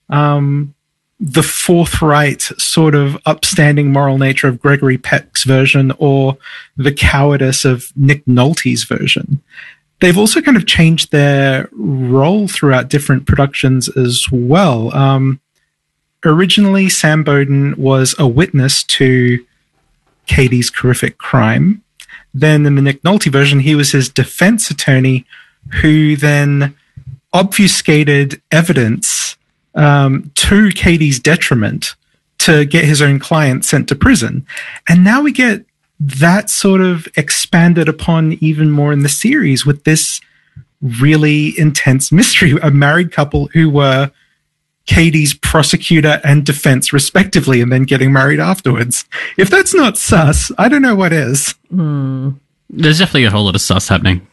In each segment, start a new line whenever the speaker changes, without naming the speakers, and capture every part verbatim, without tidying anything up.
um, the forthright sort of upstanding moral nature of Gregory Peck's version or the cowardice of Nick Nolte's version. They've also kind of changed their role throughout different productions as well. Um, originally, Sam Bowden was a witness to Katie's horrific crime. Then in the Nick Nolte version, he was his defense attorney who then obfuscated evidence um, to Katie's detriment to get his own client sent to prison. And now we get that sort of expanded upon even more in the series with this really intense mystery. A married couple who were Katie's prosecutor and defense respectively, and then getting married afterwards. If that's not sus, I don't know what is.
Mm. There's definitely a whole lot of sus happening.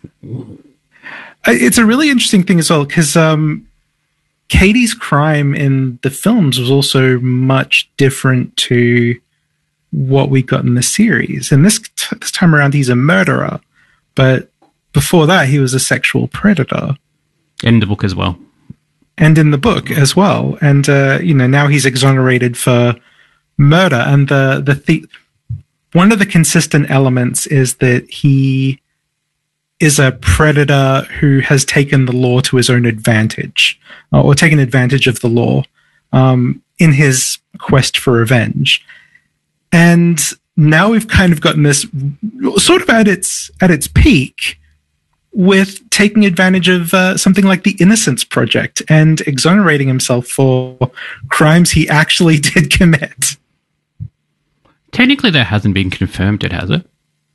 It's a really interesting thing as well, because um, Katie's crime in the films was also much different to what we got in the series. And this, this time around, he's a murderer. But before that, he was a sexual predator.
In the book as well.
And in the book as well. And, uh, you know, now he's exonerated for murder. And the, the, the one of the consistent elements is that he is a predator who has taken the law to his own advantage, uh, or taken advantage of the law um, in his quest for revenge. And now we've kind of gotten this sort of at its at its peak with taking advantage of uh, something like the Innocence Project and exonerating himself for crimes he actually did commit.
Technically, that hasn't been confirmed yet, has it?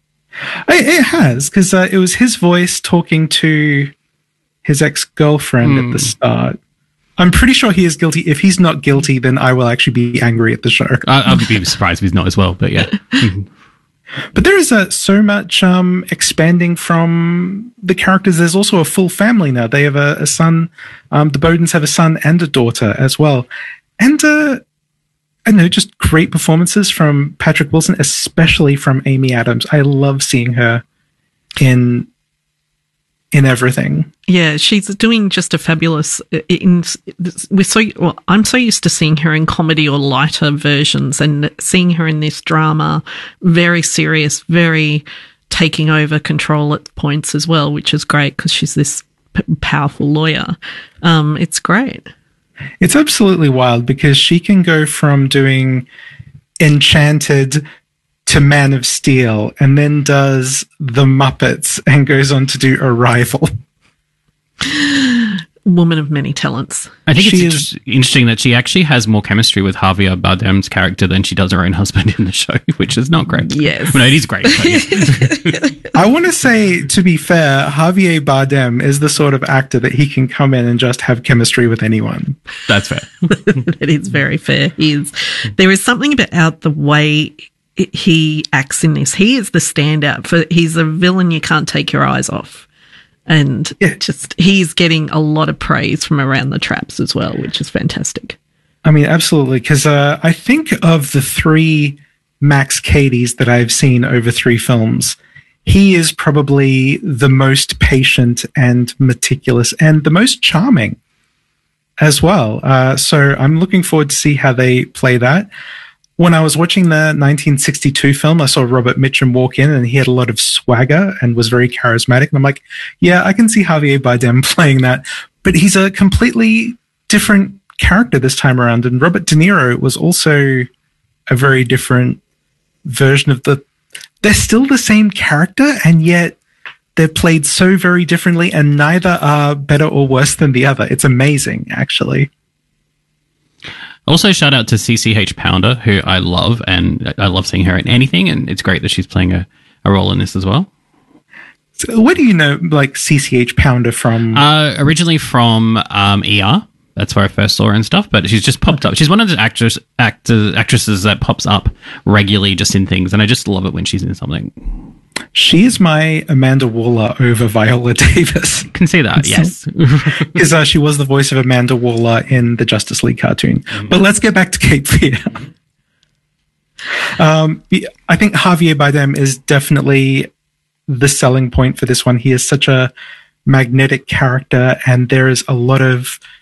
It has, because uh, it was his voice talking to his ex-girlfriend mm. at the start. I'm pretty sure he is guilty. If he's not guilty, then I will actually be angry at the show.
I, I'll be surprised if he's not as well, but yeah.
But there is uh, so much um, expanding from the characters. There's also a full family now. They have a, a son. Um, the Bowdens have a son and a daughter as well. And uh, I don't know, just great performances from Patrick Wilson, especially from Amy Adams. I love seeing her in in everything.
Yeah, she's doing just a fabulous. In, we're so well, I'm so used to seeing her in comedy or lighter versions, and seeing her in this drama, very serious, very taking over control at points as well, which is great because she's this p- powerful lawyer. Um, it's great.
It's absolutely wild because she can go from doing Enchanted to Man of Steel and then does The Muppets and goes on to do Arrival.
Woman of many talents.
I think
she
it's
is,
interesting that she actually has more chemistry with Javier Bardem's character than she does her own husband in the show, which is not great.
Yes.
Well, no, it is great. But yeah.
I want to say, to be fair, Javier Bardem is the sort of actor that he can come in and just have chemistry with anyone.
That's fair.
It is very fair. He is. There is something about the way he acts in this. He is the standout. For he's a villain you can't take your eyes off. And yeah. just he's getting a lot of praise from around the traps as well, which is fantastic.
I mean, absolutely, because uh, I think of the three Max Cadys that I've seen over three films, he is probably the most patient and meticulous and the most charming as well. Uh, so I'm looking forward to see how they play that. When I was watching the nineteen sixty-two film, I saw Robert Mitchum walk in and he had a lot of swagger and was very charismatic. And I'm like, yeah, I can see Javier Bardem playing that. But he's a completely different character this time around. And Robert De Niro was also a very different version of the... They're still the same character, and yet they're played so very differently, and neither are better or worse than the other. It's amazing, actually.
Also, shout out to C C H Pounder, who I love, and I love seeing her in anything, and it's great that she's playing a, a role in this as well.
So where do you know, like, C C H Pounder from?
Uh, originally from um, E R. That's where I first saw her and stuff, but she's just popped up. She's one of the actors, actors, actresses that pops up regularly just in things, and I just love it when she's in something.
She is my Amanda Waller over Viola Davis.
Can see that, so, yes.
Because uh, she was the voice of Amanda Waller in the Justice League cartoon. Mm-hmm. But let's get back to Cape Fear. um, I think Javier Bardem is definitely the selling point for this one. He is such a magnetic character, and there is a lot of